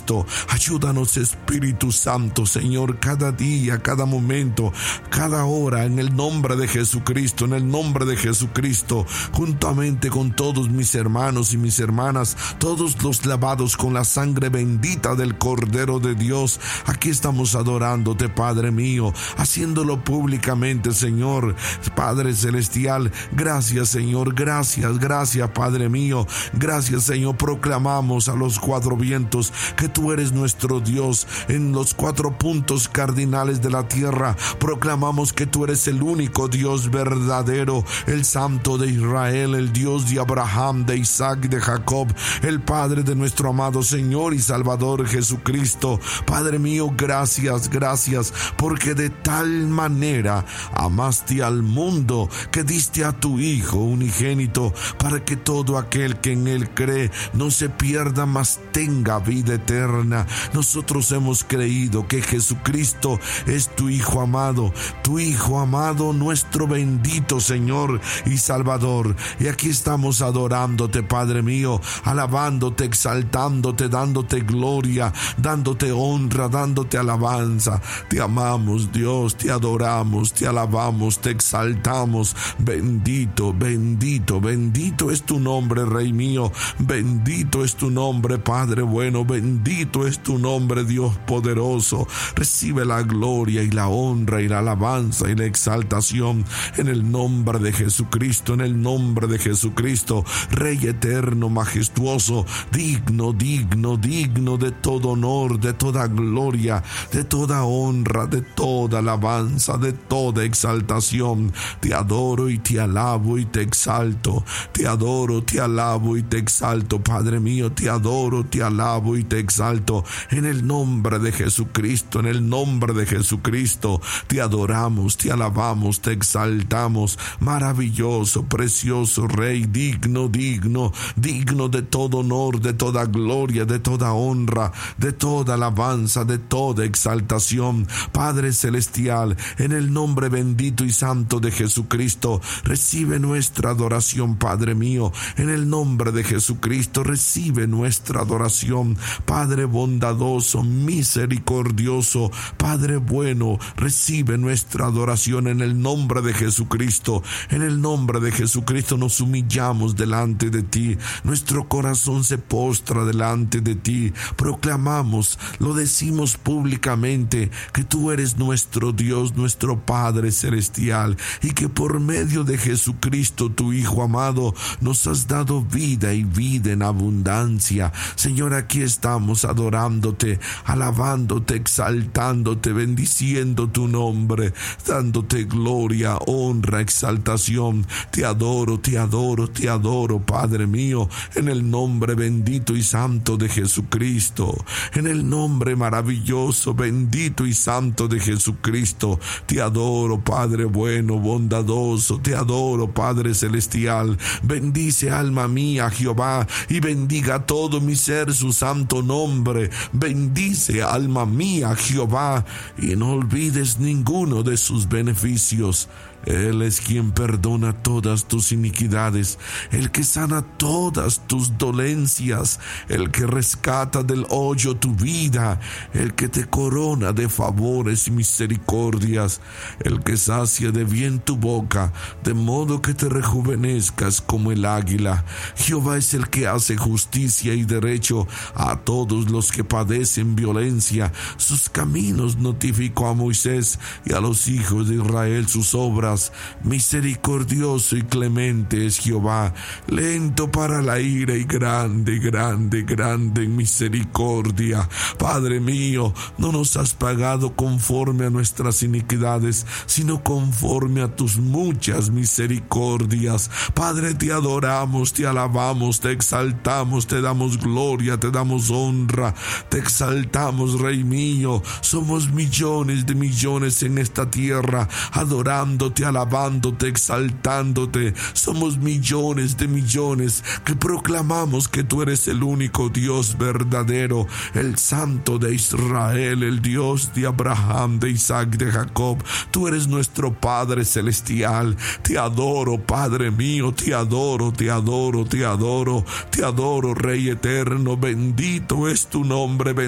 Jesucristo. Ayúdanos, Espíritu Santo, Señor, cada día, cada momento, cada hora, en el nombre de Jesucristo, en el nombre de Jesucristo, juntamente con todos mis hermanos y mis hermanas, todos los lavados con la sangre bendita del Cordero de Dios. Aquí estamos adorándote, Padre mío, haciéndolo públicamente, Señor, Padre Celestial. Gracias, Señor, gracias, Padre mío. Gracias, Señor. Proclamamos a los cuatro vientos que tú eres nuestro Dios. En los 4 puntos cardinales de la tierra proclamamos que tú eres el único Dios verdadero, el Santo de Israel, el Dios de Abraham, de Isaac y de Jacob, el Padre de nuestro amado Señor y Salvador Jesucristo. Padre mío, gracias, porque de tal manera amaste al mundo que diste a tu Hijo unigénito, para que todo aquel que en él cree no se pierda, mas tenga vida eterna. Nosotros hemos creído que Jesucristo es tu Hijo amado, nuestro bendito Señor y Salvador. Y aquí estamos adorándote, Padre mío, alabándote, exaltándote, dándote gloria, dándote honra, dándote alabanza. Te amamos, Dios, te adoramos, te alabamos, te exaltamos. Bendito, bendito, bendito es tu nombre, Rey mío. Bendito es tu nombre, Padre bueno. Bendito es tu nombre, Dios poderoso. Recibe la gloria y la honra y la alabanza y la exaltación en el nombre de Jesucristo, en el nombre de Jesucristo. Rey eterno, majestuoso, digno de todo honor, de toda gloria, de toda honra, de toda alabanza, de toda exaltación. Te adoro y te alabo y te exalto. Te adoro, te alabo y te exalto, Padre mío. Te adoro, te alabo y te exalto. En el nombre de Jesucristo, en el nombre de Jesucristo, te adoramos, te alabamos, te exaltamos. Maravilloso, precioso Rey, digno de todo honor, de toda gloria, de toda honra, de toda alabanza, de toda exaltación. Padre celestial, en el nombre bendito y santo de Jesucristo, recibe nuestra adoración, Padre mío. En el nombre de Jesucristo, recibe nuestra adoración. Padre bondadoso, misericordioso, Padre bueno, recibe nuestra adoración en el nombre de Jesucristo. En el nombre de Jesucristo nos humillamos delante de ti. Nuestro corazón se postra delante de ti. Proclamamos, lo decimos públicamente, que tú eres nuestro Dios, nuestro Padre celestial, y que por medio de Jesucristo, tu Hijo amado, nos has dado vida y vida en abundancia. Señor, aquí estamos adorándote, alabándote, exaltándote, bendiciendo tu nombre, dándote gloria, honra, exaltación. Te adoro, Padre mío, en el nombre bendito y santo de Jesucristo, en el nombre maravilloso, bendito y santo de Jesucristo. Te adoro, Padre bueno, bondadoso. Te adoro, Padre celestial. Bendice, alma mía, Jehová, y bendiga todo mi ser su santo nombre. Bendice, alma mía, Jehová, y no olvides ninguno de sus beneficios. Él es quien perdona todas tus iniquidades, el que sana todas tus dolencias, el que rescata del hoyo tu vida, el que te corona de favores y misericordias, el que sacia de bien tu boca, de modo que te rejuvenezcas como el águila. Jehová es el que hace justicia y derecho a todos los que padecen violencia. Sus caminos notificó a Moisés y a los hijos de Israel sus obras. Misericordioso y clemente es Jehová, lento para la ira y grande en misericordia. Padre mío, no nos has pagado conforme a nuestras iniquidades, sino conforme a tus muchas misericordias. Padre, te adoramos, te alabamos, te exaltamos, te damos gloria, te damos honra, te exaltamos, Rey mío. Somos millones de millones en esta tierra, adorándote, alabándote, exaltándote. Somos millones de millones que proclamamos que tú eres el único Dios verdadero, el Santo de Israel, el Dios de Abraham, de Isaac, de Jacob. Tú eres nuestro Padre celestial. Te adoro, Padre mío, te adoro, Rey eterno. Bendito es tu nombre,